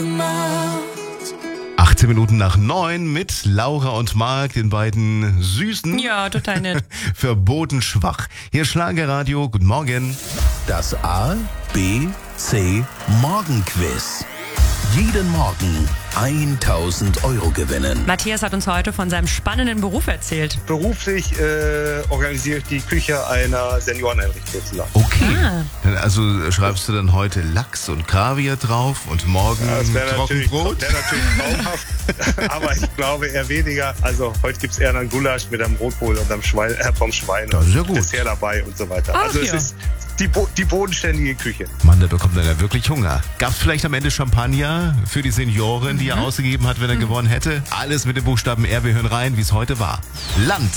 18 Minuten nach 9 mit Laura und Marc, den beiden Süßen. Ja, total nett. Verboten schwach. Hier Schlagerradio, guten Morgen. Das A, B, C Morgenquiz. Jeden Morgen 1.000 Euro gewinnen. Matthias hat uns heute von seinem spannenden Beruf erzählt. Beruflich organisiere ich die Küche einer Senioreneinrichtung zusammen. Okay. Also schreibst du dann heute Lachs und Kaviar drauf und morgen Das wäre natürlich Trockenbrot? traumhaft, aber ich glaube eher weniger. Also heute gibt es eher einen Gulasch mit einem Rotkohl und einem Schwein, vom Schwein Das ist ja und gut. Dessert dabei und so weiter. Ach, Also es ja. ist die bodenständige Küche. Mann, da bekommt er ja wirklich Hunger. Gab's vielleicht am Ende Champagner für die Seniorin, die er ausgegeben hat, wenn er gewonnen hätte? Alles mit dem Buchstaben R, wir hören rein, wie es heute war. Land.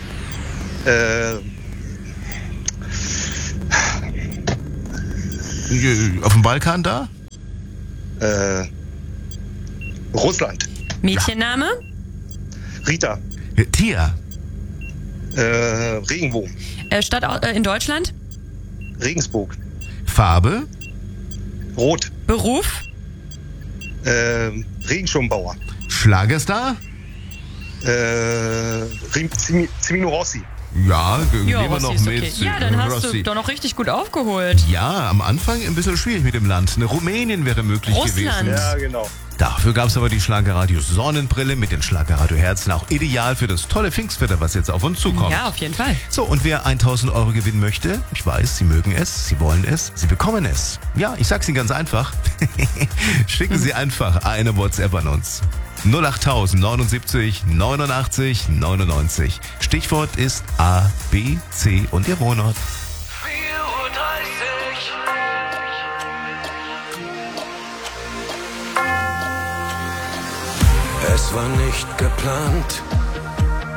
Auf dem Balkan da? Russland. Mädchenname? Rita. Tier. Regenbogen. Stadt in Deutschland? Regensburg. Farbe. Rot. Beruf? Regenschirmbauer. Schlagerstar. Cimino Rossi. Ja, gehen wir Rossi noch ist mit. okay. Ja, dann hast Rossi. du doch noch richtig gut aufgeholt. Ja, am Anfang ein bisschen schwierig mit dem Land. Eine Rumänien wäre möglich Russland. gewesen. Ja, genau. Dafür gab es aber die Schlagerradio Sonnenbrille mit den Schlagerradio Herzen, auch ideal für das tolle Pfingstwetter, was jetzt auf uns zukommt. Ja, auf jeden Fall. So, und wer 1.000 Euro gewinnen möchte, ich weiß, Sie mögen es, Sie wollen es, Sie bekommen es. Ja, ich sag's Ihnen ganz einfach. Schicken Sie einfach eine WhatsApp an uns. 08000 79 89 99. Stichwort ist A, B, C und Ihr Wohnort. Es war nicht geplant,